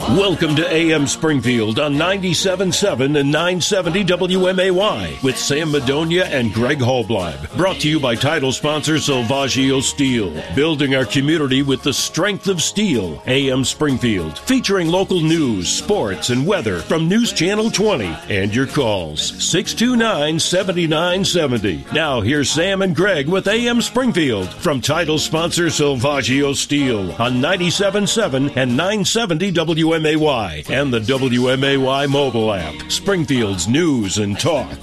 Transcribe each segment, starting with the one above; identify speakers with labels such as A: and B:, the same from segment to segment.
A: Welcome to AM Springfield on 97.7 and 970 WMAY with Sam Madonia and Greg Hallbleib. Brought to you by title sponsor Salvaggio Steel. Building our community with the strength of steel. AM Springfield. Featuring local news, sports, and weather from News Channel 20. And your calls. 629-7970. Now here's Sam and Greg with AM Springfield from title sponsor Salvaggio Steel on 97.7 and 970 WMAY and the WMAY mobile app. Springfield's news and talk.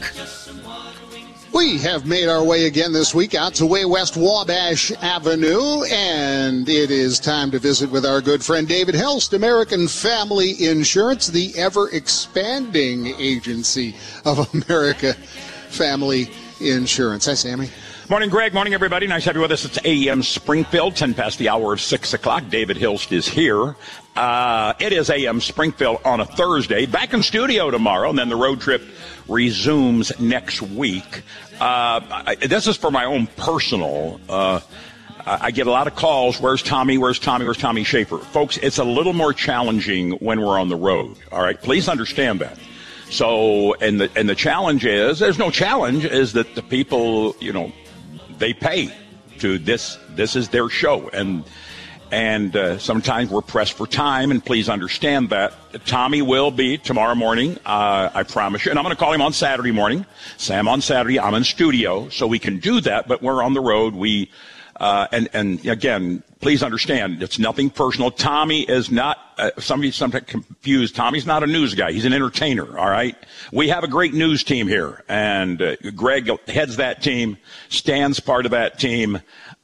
B: We have made our way again this week out to Way West Wabash Avenue, and it is time to visit with our good friend David Helst, American Family Insurance, the ever-expanding agency of America Family Insurance. Hi, Sammy.
C: Morning, Greg. Morning, everybody. Nice to have you with us. It's AM Springfield, 10 past the hour of 6 o'clock. David Hilst is here. It is AM Springfield on a Thursday. Back in studio tomorrow, and then the road trip resumes next week. This is for my own personal. I get a lot of calls. Where's Tommy? Where's Tommy? Where's Tommy Schaefer? Folks, it's a little more challenging when we're on the road. All right? Please understand that. So, and the challenge is, there's no challenge, is that the people, they pay to this. This is their show, and sometimes we're pressed for time. And please understand that Tommy will be tomorrow morning. I promise you. And I'm going to call him on Saturday morning. Sam on Saturday. I'm in studio, so we can do that. But we're on the road. We and again, please understand, it's nothing personal. Tommy is not. Somebody's sometimes confused. Tommy's not a news guy. He's an entertainer, all right? We have a great news team here, and Greg heads that team. Stan's part of that team.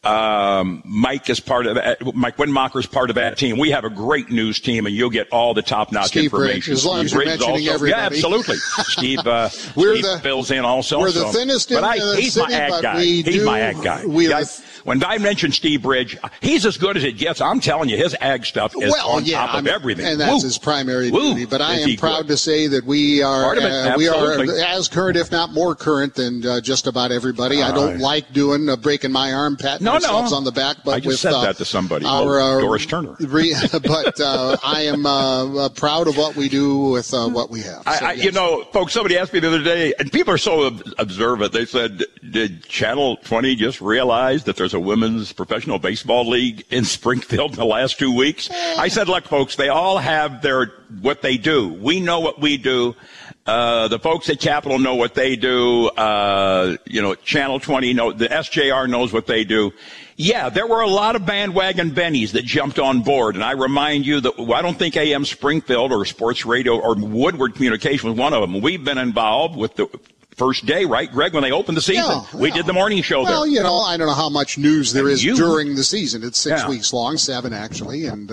C: Mike is part of that. Mike Winmacher is part of that team. We have a great news team, and you'll get all the top-notch information.
B: As long as you're mentioning everybody.
C: Yeah, absolutely. Steve fills in also.
B: We're the thinnest in the
C: he's
B: city,
C: my ag guy.
B: He's
C: my ag guy. When I mention Steve Bridge, he's as good as it gets. I'm telling you, his ag stuff is on top of everything.
B: And that's his primary duty. But I am proud to say that we are as current, if not more current, than just about everybody. I don't like doing breaking my arm, patting ourselves on the back. But
C: I just said that to somebody. Doris Turner.
B: But I am proud of what we do with what we have.
C: Folks, somebody asked me the other day, and people are so observant. They said, did Channel 20 just realize that there's a women's professional baseball league in Springfield in the last 2 weeks? I said, look, folks, they all have what they do. We know what we do. The folks at Capitol know what they do. Channel 20 the SJR knows what they do. Yeah, there were a lot of bandwagon bennies that jumped on board, and I remind you that I don't think AM Springfield or Sports Radio or Woodward Communication was one of them. We've been involved with the first day, right, Greg, when they opened the season. We did the morning show there.
B: Well, I don't know how much news there is during the season. It's 6 weeks long, 7 actually, and,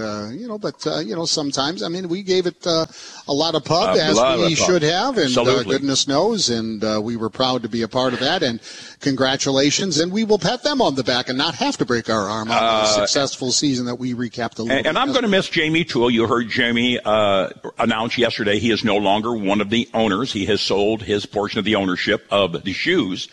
B: sometimes, we gave it a lot of pub, as we should have, and goodness knows, and we were proud to be a part of that, and congratulations, and we will pat them on the back and not have to break our arm on the successful season that we recapped a little bit.
C: And I'm going to miss Jamie Toole. You heard Jamie announce yesterday he is no longer one of the owners. He has sold his portion of the ownership of the shoes.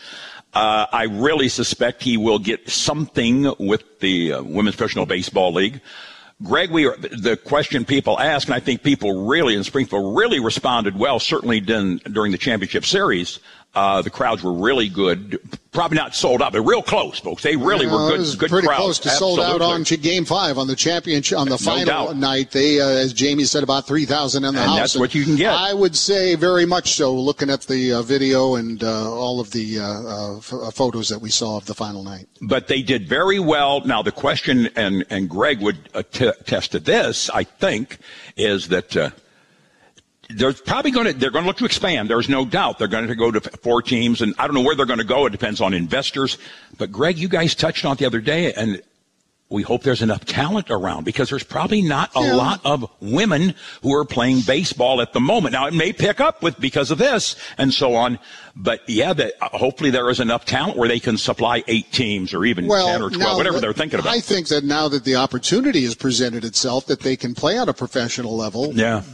C: I really suspect he will get something with the Women's Professional Baseball League. Greg, the question people ask, and I think people really in Springfield really responded well, certainly during the championship series. The crowds were really good. Probably not sold out, but real close, folks. They really were good.
B: It was
C: good
B: pretty
C: crowds.
B: Close to sold out on Game 5 on the championship on the final night. They, as Jamie said, about 3,000 in the house.
C: And that's what you can get.
B: I would say very much so. Looking at the video and all of the photos that we saw of the final night.
C: But they did very well. Now the question, and Greg would attest to this, I think, is that. They're going to look to expand. There's no doubt. They're going to go to 4 teams, and I don't know where they're going to go. It depends on investors. But Greg, you guys touched on it the other day, and we hope there's enough talent around because there's probably not a lot of women who are playing baseball at the moment. Now it may pick up because of this and so on, but hopefully there is enough talent where they can supply 8 teams or even 10 or 12, whatever they're thinking about.
B: I think that now that the opportunity has presented itself that they can play on a professional level,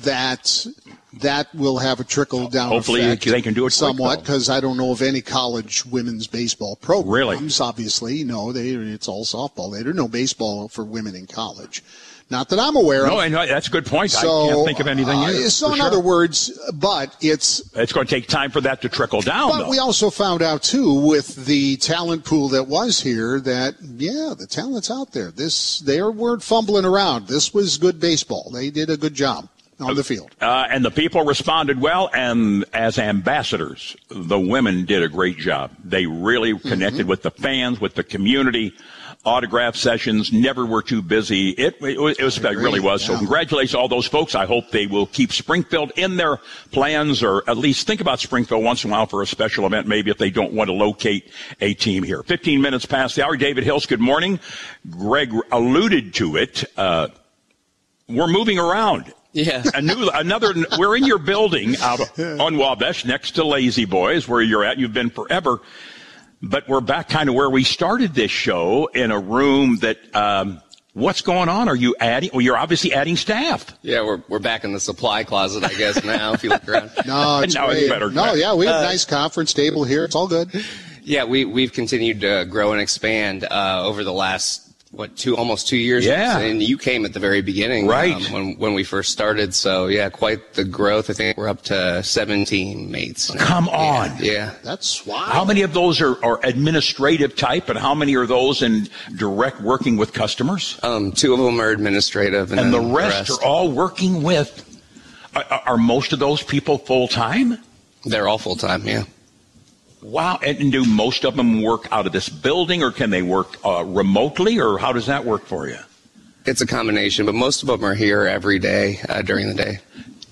B: that will have a trickle-down
C: Hopefully
B: effect
C: they can do it
B: somewhat, because I don't know of any college women's baseball programs.
C: Really?
B: Obviously, no, it's all softball. There are no baseball for women in college. Not that I'm aware of.
C: No, that's a good point. So, I can't think of anything either.
B: So in other words, but it's going to
C: take time for that to trickle down.
B: But we also found out, too, with the talent pool that was here that, the talent's out there. They weren't fumbling around. This was good baseball. They did a good job on the field.
C: And the people responded well, and as ambassadors, the women did a great job. They really connected with the fans, with the community. Autograph sessions never were too busy. It really was. So congratulations to all those folks. I hope they will keep Springfield in their plans, or at least think about Springfield once in a while for a special event, maybe if they don't want to locate a team here. 15 minutes past the hour. David Hills, good morning. Greg alluded to it. We're moving around.
D: Yeah.
C: We're in your building out on Wabash next to Lazy Boys, where you're at. You've been forever. But we're back kind of where we started this show, in a room that, what's going on? Are you adding? Well, you're obviously adding staff.
D: Yeah, we're back in the supply closet, I guess, now, if you look around.
B: No, it's better. No, yeah, we have a nice conference table here. It's all good.
D: Yeah, we've continued to grow and expand over the last, almost 2 years?
C: Yeah.
D: And you came at the very beginning.
C: Right.
D: When we first started. So, quite the growth. I think we're up to 17 mates.
C: Come on.
D: Yeah.
B: That's wow.
C: How many of those are administrative type, and how many are those in direct working with customers?
D: 2 of them are administrative.
C: And the rest are all working with, are most of those people full-time?
D: They're all full-time, yeah.
C: Wow. And do most of them work out of this building, or can they work remotely, or how does that work for you?
D: It's a combination, but most of them are here every day during the day.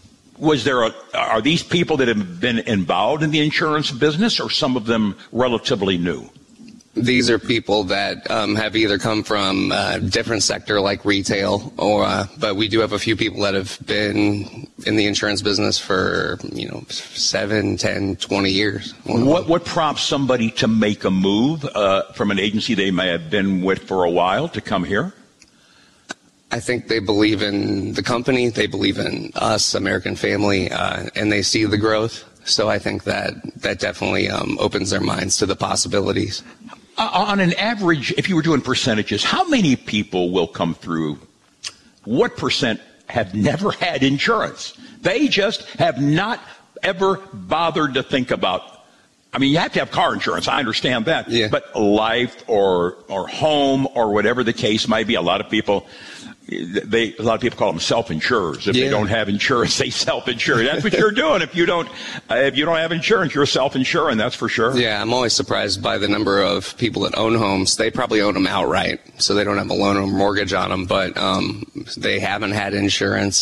C: Are these people that have been involved in the insurance business, or some of them relatively new?
D: These are people that have either come from a different sector like retail, but we do have a few people that have been in the insurance business for 7, 10, 20 years.
C: What prompts somebody to make a move from an agency they may have been with for a while to come here?
D: I think they believe in the company, they believe in us, American Family, and they see the growth. So I think that definitely opens their minds to the possibilities.
C: On an average, if you were doing percentages, how many people will come through? What percent have never had insurance? They just have not ever bothered to think about. I mean, you have to have car insurance. I understand that.
D: Yeah.
C: But life or home or whatever the case might be, a lot of people call them self-insurers. If they don't have insurance, they self-insure. That's what you're doing. If you don't have insurance, you're self-insuring. That's for sure.
D: Yeah, I'm always surprised by the number of people that own homes. They probably own them outright, so they don't have a loan or mortgage on them, but they haven't had insurance.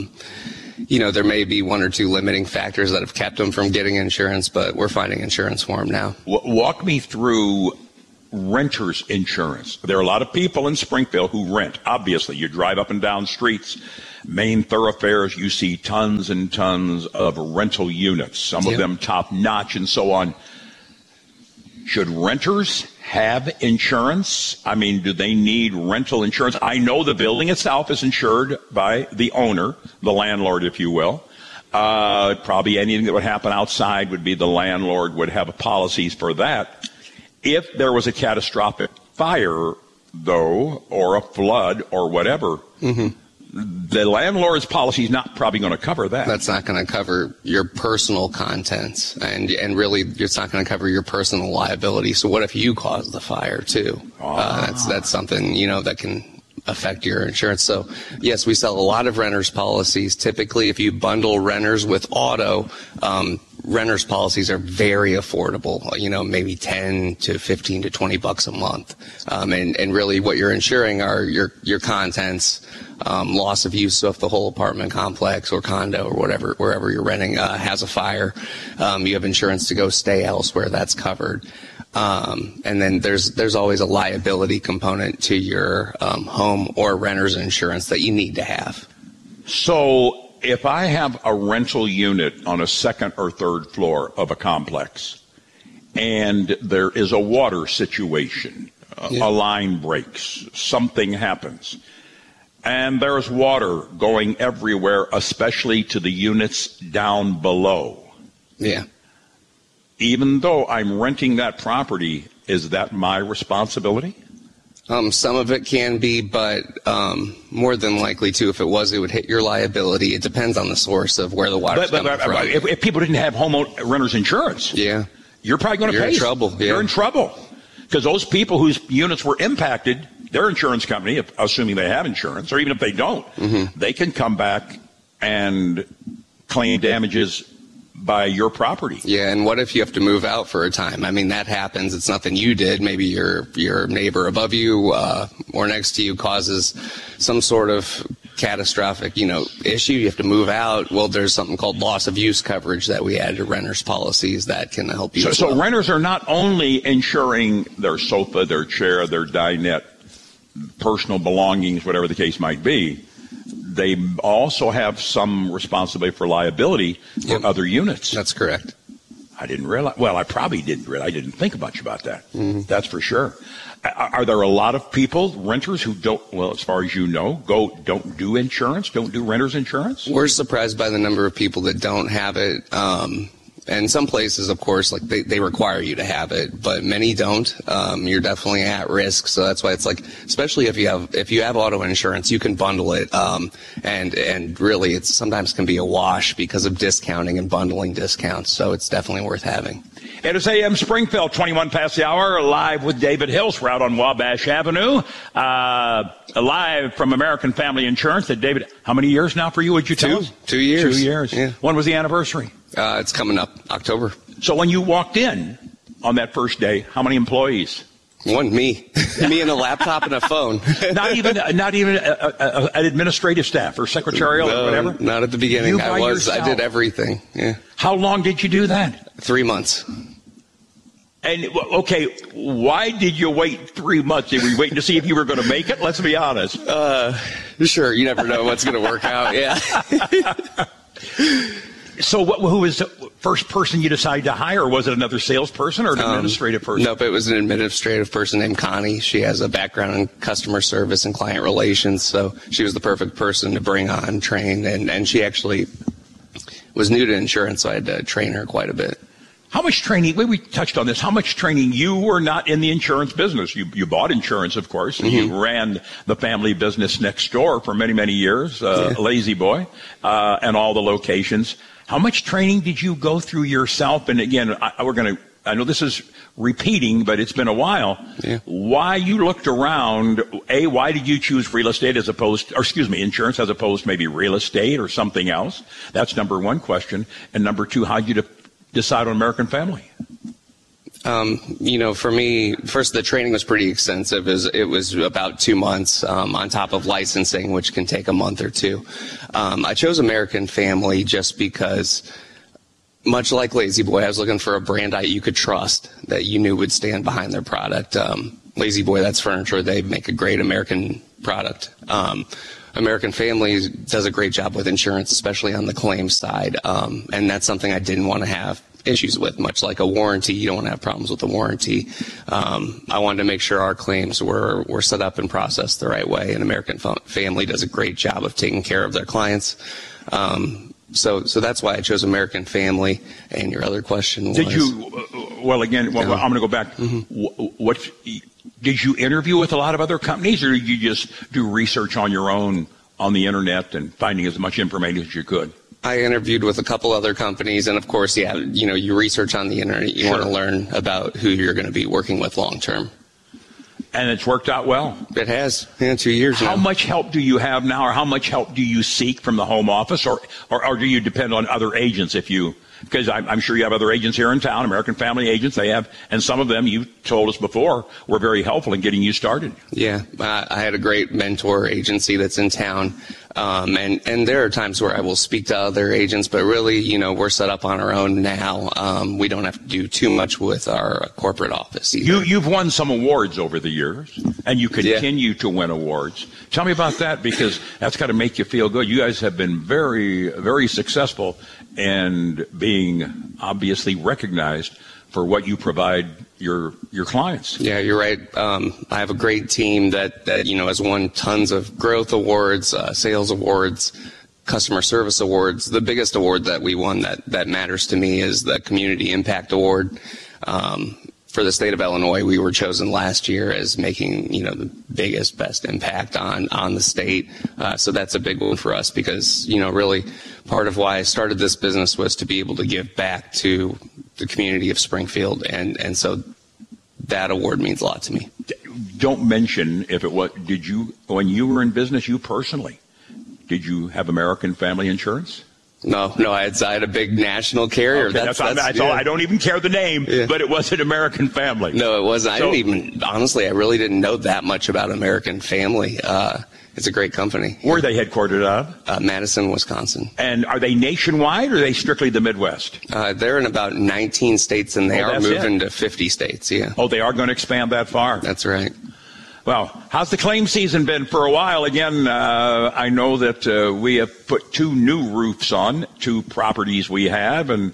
D: There may be 1 or 2 limiting factors that have kept them from getting insurance, but we're finding insurance for them now.
C: Walk me through renter's insurance. There are a lot of people in Springfield who rent. Obviously, you drive up and down streets, main thoroughfares, you see tons and tons of rental units, some of them top-notch and so on. Should renters have insurance? I mean, do they need rental insurance? I know the building itself is insured by the owner, the landlord, if you will. Probably anything that would happen outside would be the landlord would have policies for that. If there was a catastrophic fire, though, or a flood or whatever, the landlord's policy is not probably going to cover that.
D: That's not going to cover your personal contents, and really, it's not going to cover your personal liability. So what if you caused the fire, too? That's something, that can affect your insurance. So, yes, we sell a lot of renters policies. Typically, if you bundle renters with auto, renters policies are very affordable, maybe 10 to 15 to 20 bucks a month. And really what you're insuring are your contents, loss of use. So if the whole apartment complex or condo or wherever you're renting has a fire, you have insurance to go stay elsewhere. That's covered. And then there's always a liability component to your home or renter's insurance that you need to have.
C: So if I have a rental unit on a second or third floor of a complex and there is a water situation, a line breaks, something happens, and there's water going everywhere, especially to the units down below.
D: Yeah.
C: Even though I'm renting that property, is that my responsibility?
D: Some of it can be, but more than likely, too, if it would hit your liability. It depends on the source of where the water's coming from.
C: If people didn't have renter's insurance, you're probably going to pay.
D: You're in trouble. Yeah.
C: You're in trouble. Because those people whose units were impacted, their insurance company, assuming they have insurance, or even if they don't, they can come back and claim damages by your property.
D: Yeah, and what if you have to move out for a time? I mean, that happens. It's nothing you did. Maybe your neighbor above you or next to you causes some sort of catastrophic, issue. You have to move out. Well, there's something called loss of use coverage that we add to renters' policies that can help you.
C: So renters are not only insuring their sofa, their chair, their dinette, personal belongings, whatever the case might be. They also have some responsibility for liability for other units.
D: That's correct.
C: I didn't realize. Well, I probably didn't realize. I didn't think much about that. That's for sure. Are there a lot of people, renters, who don't, well, as far as you know, don't do insurance, don't do renter's insurance?
D: We're surprised by the number of people that don't have it. And some places, of course, like they require you to have it, but many don't. You're definitely at risk, so that's why it's like, especially if you have auto insurance, you can bundle it, and really it sometimes can be a wash because of discounting and bundling discounts. So it's definitely worth having.
C: It is AM Springfield, 21 past the hour, live with David Hills. We're out on Wabash Avenue, live from American Family Insurance. David, how many years now for you, would you tell us?
D: 2 years.
C: 2 years.
D: Yeah.
C: When was the anniversary?
D: It's coming up, October.
C: So when you walked in on that first day, how many employees?
D: One, me and a laptop and a phone.
C: Not even an administrative staff or secretarial or whatever?
D: Not at the beginning. I did everything. Yeah.
C: How long did you do that?
D: 3 months.
C: And, okay, why did you wait 3 months? Were you waiting to see if you were going to make it? Let's be honest.
D: Sure, you never know what's going to work out, yeah.
C: So who was the first person you decided to hire? Was it another salesperson or an administrative person?
D: Nope, it was an administrative person named Connie. She has a background in customer service and client relations, so she was the perfect person to bring on, train, and she actually was new to insurance, so I had to train her quite a bit.
C: How much training, we touched on this, how much training, you were not in the insurance business. You bought insurance, of course, and you ran the family business next door for many, many years, Lazy Boy, and all the locations. How much training did you go through yourself? And again, I know this is repeating, but it's been a while. Yeah. Why you looked around, why did you choose insurance as opposed to maybe real estate or something else? That's number one question. And number two, how did you decide on American Family?
D: For me, first, the training was pretty extensive. It was about 2 months on top of licensing, which can take a month or two. I chose American Family just because, much like Lazy Boy, I was looking for a brand you could trust, that you knew would stand behind their product. Lazy Boy, that's furniture. They make a great American product. American Family does a great job with insurance, especially on the claims side, and that's something I didn't want to have issues with. Much like a warranty, you don't want to have problems with a warranty. I wanted to make sure our claims were set up and processed the right way, and American Family does a great job of taking care of their clients. So that's why I chose American Family. And your other question was...
C: I'm going to go back. What did you interview with a lot of other companies, or did you just do research on your own on the internet and finding as much information as you could?
D: I interviewed with a couple other companies, and of course, you research on the internet. You want to learn about who you're going to be working with long term.
C: And it's worked out well.
D: It has. 2 years now.
C: How much help do you have now, or how much help do you seek from the home office, or do you depend on other agents because I'm sure you have other agents here in town, American Family agents, they have, and some of them, you told us before, were very helpful in getting you started.
D: Yeah, I had a great mentor agency that's in town, and there are times where I will speak to other agents, but really, we're set up on our own now. We don't have to do too much with our corporate office either.
C: You've won some awards over the years, and you continue to win awards. Tell me about that, because that's got to make you feel good. You guys have been very, very successful and being obviously recognized for what you provide your clients.
D: Yeah, you're right. I have a great team that has won tons of growth awards, sales awards, customer service awards. The biggest award that we won that matters to me is the Community Impact Award. for the state of Illinois, we were chosen last year as making, the biggest, best impact on the state. So that's a big one for us because, really part of why I started this business was to be able to give back to the community of Springfield. And so that award means a lot to me.
C: Don't mention when you were in business, you personally, did you have American Family Insurance?
D: No, I had a big national carrier.
C: Okay, that's all. I don't even care the name, but it wasn't American Family.
D: No, it wasn't. Honestly, I really didn't know that much about American Family. It's a great company.
C: Where are they headquartered out of?
D: Madison, Wisconsin.
C: And are they nationwide or are they strictly the Midwest?
D: They're in about 19 states, and they are moving to 50 states, yeah.
C: Oh, they are going to expand that far?
D: That's right.
C: Well, how's the claim season been for a while? Again, I know that we have put 2 new roofs on 2 properties we have, and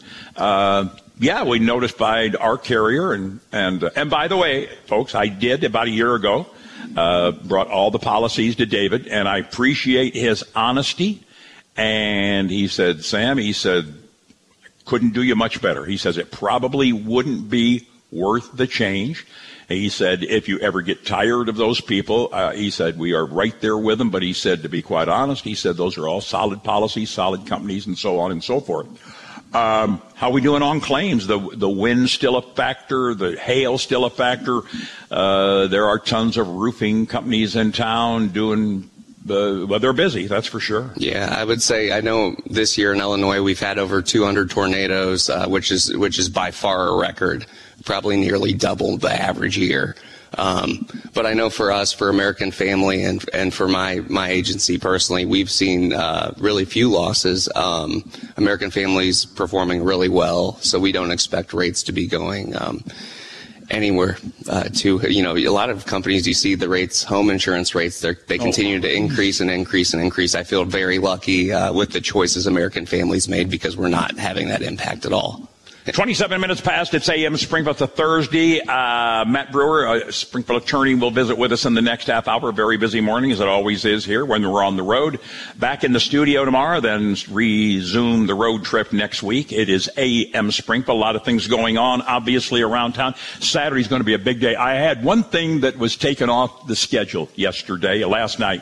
C: we notified our carrier, and by the way, folks, I did about a year ago, brought all the policies to David, and I appreciate his honesty. And he said, Sam, couldn't do you much better. He says it probably wouldn't be worth the change. He said, if you ever get tired of those people, he said, we are right there with them. But he said, to be quite honest, he said, those are all solid policies, solid companies, and so on and so forth. How are we doing on claims? The wind's still a factor. The hail's still a factor. There are tons of roofing companies in town doing they're busy, that's for sure.
D: Yeah, I would say, I know this year in Illinois we've had over 200 tornadoes, which is by far a record, probably nearly double the average year. But I know for us, for American Family and for my agency personally, we've seen really few losses. American Family's performing really well, so we don't expect rates to be going anywhere a lot of companies, you see the rates, home insurance rates, they continue to increase and increase and increase. I feel very lucky with the choices American Family's made because we're not having that impact at all.
C: 27 minutes past, it's AM Springfield. It's a Thursday. Matt Brewer, a Springfield attorney, will visit with us in the next half hour. Very busy morning, as it always is here when we're on the road. Back in the studio tomorrow, then resume the road trip next week. It is AM Springfield. A lot of things going on, obviously, around town. Saturday's going to be a big day. I had one thing that was taken off the schedule last night.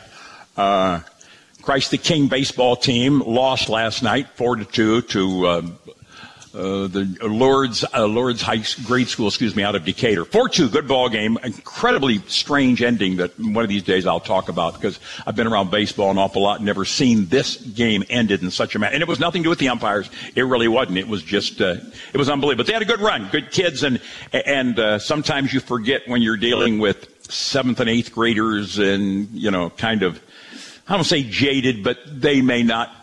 C: Christ the King baseball team lost last night, 4-2 to the Lourdes grade school, out of Decatur. 4-2, good ball game. Incredibly strange ending that one of these days I'll talk about because I've been around baseball an awful lot and never seen this game ended in such a manner. And it was nothing to do with the umpires. It really wasn't. It was just, it was unbelievable. But they had a good run, good kids, and sometimes you forget when you're dealing with 7th and 8th graders and, kind of, I don't say jaded, but they may not.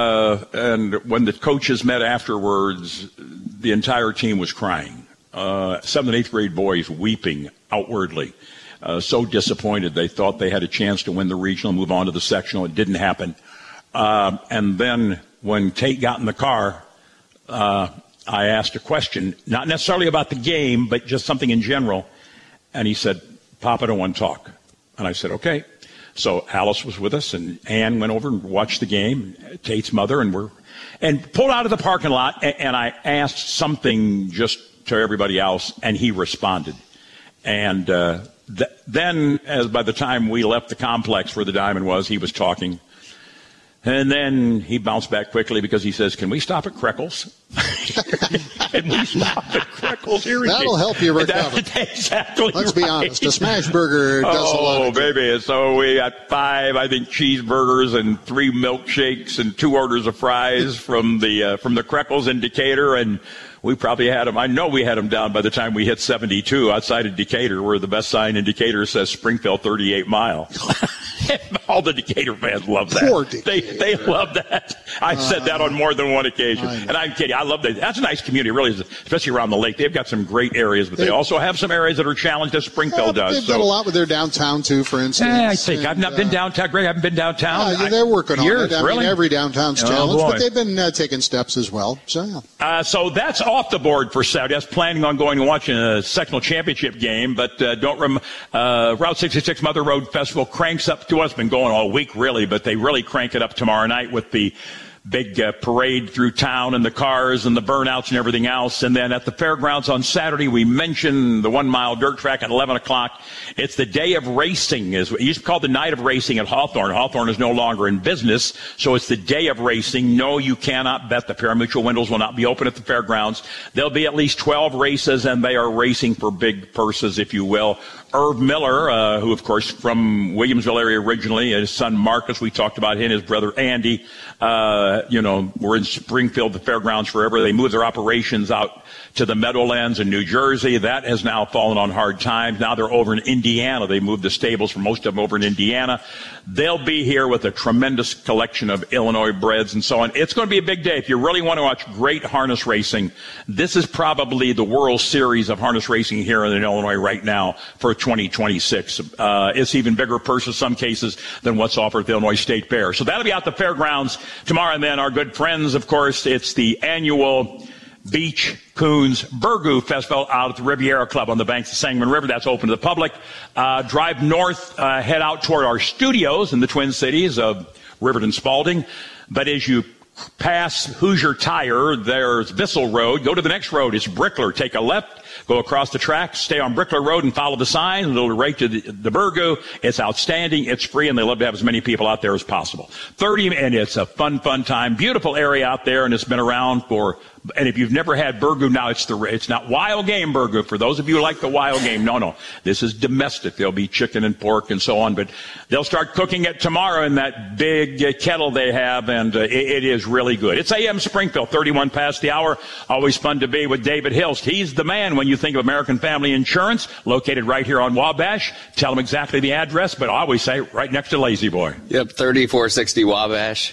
C: And when the coaches met afterwards, the entire team was crying. 7th and 8th grade boys weeping outwardly. So disappointed. They thought they had a chance to win the regional, move on to the sectional. It didn't happen. And then when Tate got in the car, I asked a question, not necessarily about the game, but just something in general. And he said, Pop, I don't want to talk. And I said, okay. So Alice was with us, and Ann went over and watched the game, Tate's mother, and pulled out of the parking lot, and I asked something just to everybody else, and he responded. And then, as by the time we left the complex where the diamond was, he was talking. And then he bounced back quickly because he says, can we stop at Krekel's? Can we stop at Krekel's?
B: That'll help you recover.
C: Exactly.
B: Let's be honest. A smash burger does a lot of good.
C: Baby. So we got 5, I think, cheeseburgers and 3 milkshakes and 2 orders of fries from the Krekel's in Decatur. And we probably had them. I know we had them down by the time we hit 72 outside of Decatur, where the best sign in Decatur says Springfield 38 Mile. All the Decatur fans love that.
B: Poor Decatur.
C: They love that. I've said that on more than one occasion. And I'm kidding. I love that. That's a nice community, really, especially around the lake. They've got some great areas, but they also have some areas that are challenged, as Springfield does.
B: They've done a lot with their downtown, too, for instance.
C: I think. I've not been downtown. Greg, I haven't been downtown.
B: They're working on it. I mean, every downtown's challenged, but they've been taking steps as well. So, yeah.
C: So that's off the board for Saturday. I was planning on going and watching a sectional championship game, but Route 66 Mother Road Festival cranks up to us. Been going all week, really, but they really crank it up tomorrow night with the big parade through town and the cars and the burnouts and everything else. And then at the fairgrounds on Saturday, we mentioned the 1 mile dirt track at 11 o'clock. It's the day of racing. It used to be called the night of racing at Hawthorne. Hawthorne is no longer in business, so it's the day of racing. No, you cannot bet. The pari-mutuel windows will not be open at the fairgrounds. There'll be at least 12 races, and they are racing for big purses, if you will. Irv Miller, who, of course, from Williamsville area originally, his son Marcus, we talked about him, his brother Andy, were in Springfield, the fairgrounds forever. They moved their operations out to the Meadowlands in New Jersey. That has now fallen on hard times. Now they're over in Indiana. They moved the stables for most of them over in Indiana. They'll be here with a tremendous collection of Illinois breds and so on. It's going to be a big day. If you really want to watch great harness racing, this is probably the World Series of harness racing here in Illinois right now for 2026. It's even bigger purse in some cases than what's offered at the Illinois State Fair. So that'll be at the fairgrounds tomorrow. And then our good friends, of course, it's the annual Beach Coons Burgoo Festival out at the Riviera Club on the banks of the Sangamon River. That's open to the public. Drive north, head out toward our studios in the Twin Cities of Riverton Spalding. But as you pass Hoosier Tire, there's Bissell Road. Go to the next road. It's Brickler. Take a left. Go across the track, stay on Brickler Road and follow the sign. It'll lead right to the Burgoo. It's outstanding. It's free, and they love to have as many people out there as possible. And it's a fun time. Beautiful area out there, and it's been around for. And if you've never had Burgoo, now it's not wild game Burgoo. For those of you who like the wild game, no. This is domestic. There'll be chicken and pork and so on, but they'll start cooking it tomorrow in that big kettle they have, and it is really good. It's AM Springfield, 31 past the hour. Always fun to be with David Hilst. He's the man when you think of American Family Insurance, located right here on Wabash. Tell them exactly the address, but I always say right next to Lazy Boy.
D: Yep, 3460 Wabash.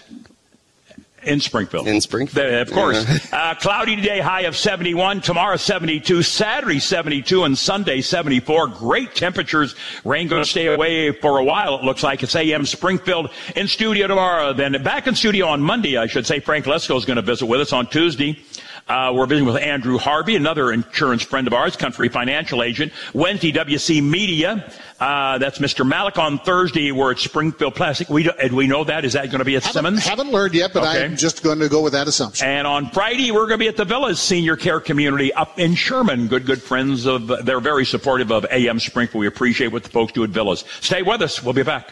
C: In Springfield.
D: Of
C: course. Cloudy today, high of 71. Tomorrow, 72. Saturday, 72. And Sunday, 74. Great temperatures. Rain going to stay away for a while, it looks like. It's AM Springfield in studio tomorrow. Then back in studio on Monday, I should say. Frank Lesko is going to visit with us on Tuesday. We're visiting with Andrew Harvey, another insurance friend of ours, country financial agent. Wednesday, WC Media. That's Mr. Malik. On Thursday, we're at Springfield Plastic. We know that. Is that going to be at Simmons?
B: Haven't learned yet, but okay. I'm just going to go with that assumption.
C: And on Friday, we're going to be at the Villas Senior Care Community up in Sherman. Good friends of, they're very supportive of AM Springfield. We appreciate what the folks do at Villas. Stay with us. We'll be back.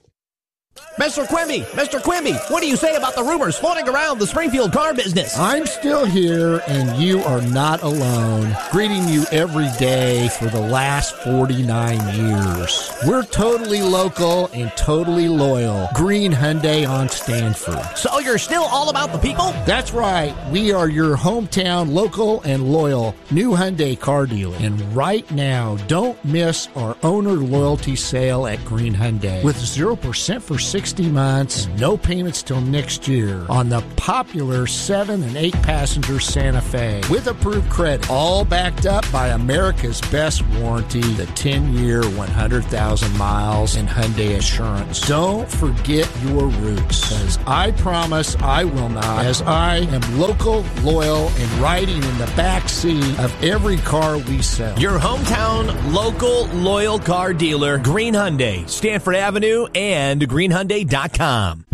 E: Mr. Quimby, what do you say about the rumors floating around the Springfield car business?
F: I'm still here, and you are not alone. Greeting you every day for the last 49 years. We're totally local and totally loyal. Green Hyundai on Stanford.
E: So you're still all about the people?
F: That's right. We are your hometown local and loyal new Hyundai car dealer. And right now, don't miss our owner loyalty sale at Green Hyundai with 0% for 60 months and no payments till next year on the popular 7 and 8 passenger Santa Fe with approved credit, all backed up by America's best warranty, the 10-year 100,000 miles and Hyundai Assurance. Don't forget your roots, because I promise I will not, as I am local, loyal, and riding in the back seat of every car we sell.
E: Your hometown local loyal car dealer, Green Hyundai, Stanford Avenue and greenhyundai.com.